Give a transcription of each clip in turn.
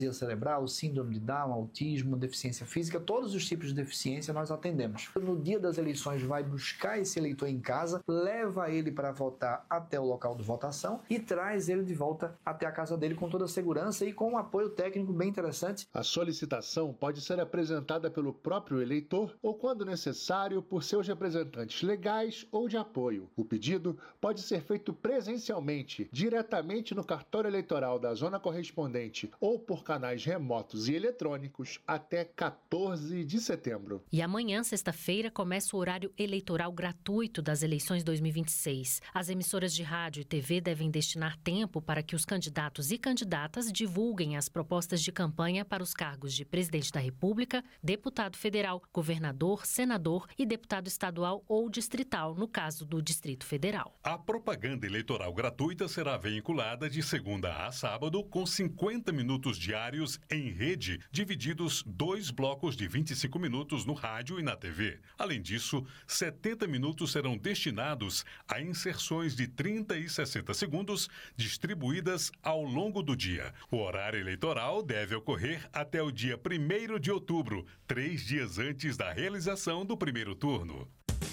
cerebral, síndrome de Down, autismo, deficiência física, todos os tipos de deficiência nós atendemos. No dia das eleições vai buscar esse eleitor em casa, leva ele para votar até o local de votação e traz ele de volta até a casa dele com toda a segurança e com um apoio técnico bem interessante. A solicitação pode ser apresentada pelo próprio eleitor ou, quando necessário, por seus representantes legais ou de apoio. O pedido pode ser feito presencialmente, diretamente no cartório eleitoral da zona correspondente ou por canais remotos e eletrônicos até 14 de setembro. E amanhã, sexta-feira, começa o horário eleitoral gratuito das eleições 2026. As emissoras de rádio e TV devem destinar tempo para que os candidatos e candidatas divulguem as propostas de campanha para os cargos de presidente da República, deputado federal, governador, senador e deputado estadual ou distrital, no caso do Distrito Federal. A propaganda eleitoral gratuita será veiculada de segunda a sábado com 50 minutos diários em rede, divididos 2 blocos de 25 minutos no rádio e na TV. Além disso, 70 minutos serão destinados a inserções de 30 e 60 segundos distribuídas ao longo do dia. O horário eleitoral deve ocorrer até o dia 1º de outubro, 3 dias antes da realização do primeiro turno.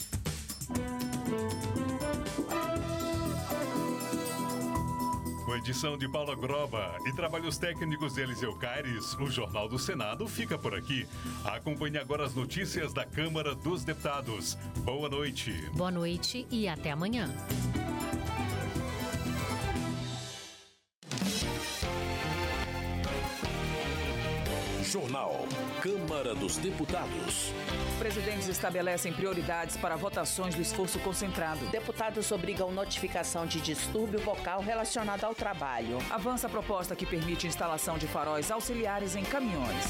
Com edição de Paula Groba e trabalhos técnicos de Eliseu Caires, o Jornal do Senado fica por aqui. Acompanhe agora as notícias da Câmara dos Deputados. Boa noite. Boa noite e até amanhã. Jornal Câmara dos Deputados. Presidentes estabelecem prioridades para votações do esforço concentrado. Deputados obrigam notificação de distúrbio vocal relacionado ao trabalho. Avança a proposta que permite instalação de faróis auxiliares em caminhões.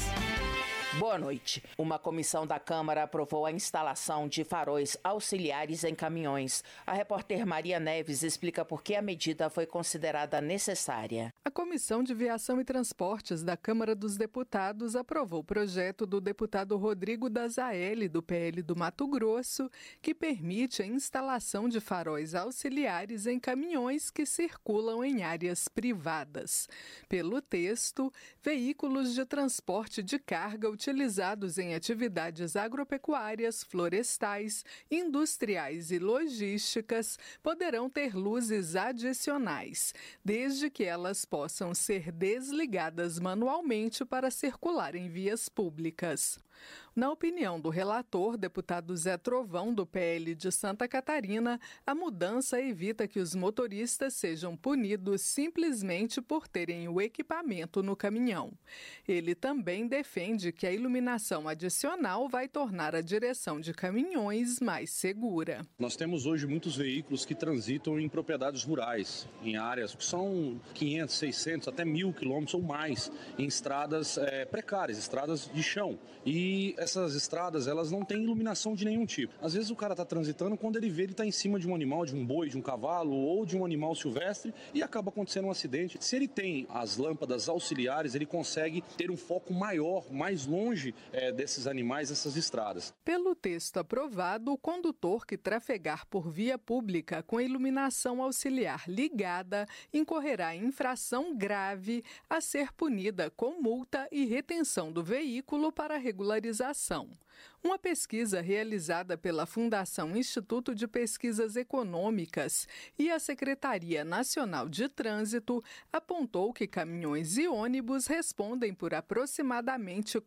Boa noite. Uma comissão da Câmara aprovou a instalação de faróis auxiliares em caminhões. A repórter Maria Neves explica por que a medida foi considerada necessária. A Comissão de Viação e Transportes da Câmara dos Deputados aprovou o projeto do deputado Rodrigo Dazaeli, do PL do Mato Grosso, que permite a instalação de faróis auxiliares em caminhões que circulam em áreas privadas. Pelo texto, veículos de transporte de carga utilizados em atividades agropecuárias, florestais, industriais e logísticas poderão ter luzes adicionais, desde que elas possam ser desligadas manualmente para circular em vias públicas. Na opinião do relator, deputado Zé Trovão, do PL de Santa Catarina, a mudança evita que os motoristas sejam punidos simplesmente por terem o equipamento no caminhão. Ele também defende que a iluminação adicional vai tornar a direção de caminhões mais segura. Nós temos hoje muitos veículos que transitam em propriedades rurais, em áreas que são 500, 600, até 1.000 quilômetros ou mais, em estradas precárias, estradas de chão. E essas estradas, elas não têm iluminação de nenhum tipo. Às vezes o cara está transitando, quando ele vê, ele está em cima de um animal, de um boi, de um cavalo ou de um animal silvestre e acaba acontecendo um acidente. Se ele tem as lâmpadas auxiliares, ele consegue ter um foco maior, mais longe desses animais, dessas estradas. Pelo texto aprovado, o condutor que trafegar por via pública com iluminação auxiliar ligada incorrerá em infração grave a ser punida com multa e retenção do veículo para regularização. Uma pesquisa realizada pela Fundação Instituto de Pesquisas Econômicas e a Secretaria Nacional de Trânsito apontou que caminhões e ônibus respondem por aproximadamente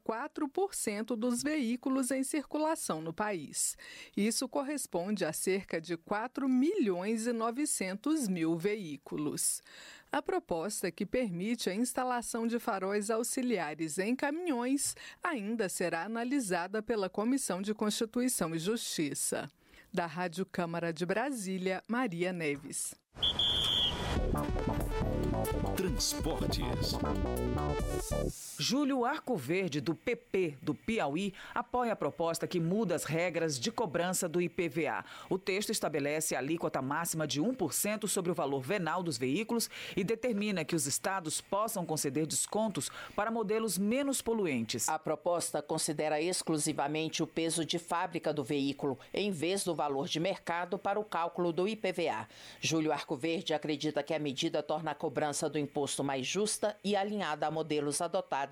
4% dos veículos em circulação no país. Isso corresponde a cerca de 4.900.000 veículos. A proposta que permite a instalação de faróis auxiliares em caminhões ainda será analisada pela Comissão de Constituição e Justiça. Da Rádio Câmara de Brasília, Maria Neves. Transportes. Júlio Arcoverde, do PP do Piauí, apoia a proposta que muda as regras de cobrança do IPVA. O texto estabelece a alíquota máxima de 1% sobre o valor venal dos veículos e determina que os estados possam conceder descontos para modelos menos poluentes. A proposta considera exclusivamente o peso de fábrica do veículo, em vez do valor de mercado para o cálculo do IPVA. Júlio Arcoverde acredita que a medida torna a cobrança cobrança do imposto mais justa e alinhada a modelos adotados